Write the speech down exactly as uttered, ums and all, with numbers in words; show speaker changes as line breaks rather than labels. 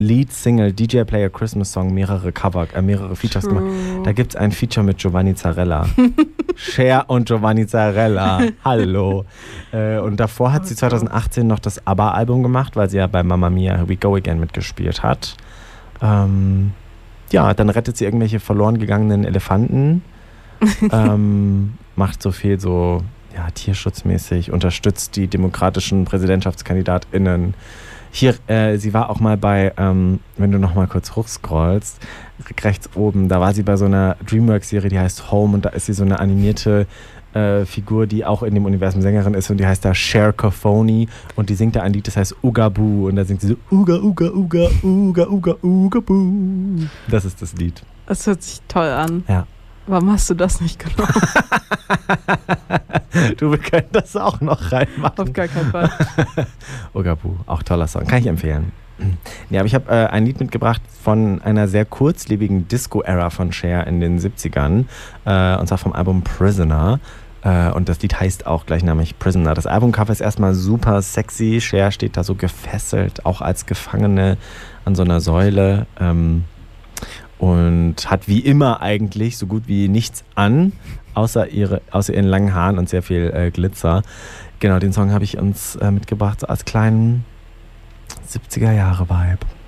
Lead-Single D J Play a Christmas Song mehrere Cover, äh, mehrere Features
True.
gemacht. Da gibt es ein Feature mit Giovanni Zarella. Cher und Giovanni Zarella. Hallo. Äh, und davor hat sie zwanzig achtzehn noch das ABBA-Album gemacht, weil sie ja bei Mamma Mia Here We Go Again mitgespielt hat. Ähm, ja, dann rettet sie irgendwelche verloren gegangenen Elefanten. ähm, macht so viel so ja, tierschutzmäßig, unterstützt die demokratischen PräsidentschaftskandidatInnen. Hier, äh, sie war auch mal bei, ähm, wenn du noch mal kurz hochscrollst, rechts oben, da war sie bei so einer Dreamworks-Serie, die heißt Home, und da ist sie so eine animierte äh, Figur, die auch in dem Universum Sängerin ist, und die heißt da Cher Coffoni, und die singt da ein Lied, das heißt Uga Boo, und da singt sie so Uga, Uga, Uga, Uga, Uga, Uga Boo. Das ist das Lied.
Das hört sich toll an.
Ja.
Warum hast du das nicht genommen?
Du, wir können das auch noch reinmachen.
Auf gar keinen Fall.
Ugabu, auch toller Song, kann ich empfehlen. Ja, aber ich habe äh, ein Lied mitgebracht von einer sehr kurzlebigen Disco-Ära von Cher in den siebzigern, äh, und zwar vom Album Prisoner. Äh, und das Lied heißt auch gleichnamig Prisoner. Das Albumcover ist erstmal super sexy. Cher steht da so gefesselt, auch als Gefangene an so einer Säule. Ähm, Und hat wie immer eigentlich so gut wie nichts an, außer, ihre, außer ihren langen Haaren und sehr viel äh, Glitzer. Genau, den Song habe ich uns äh, mitgebracht, so als kleinen siebziger-Jahre-Vibe.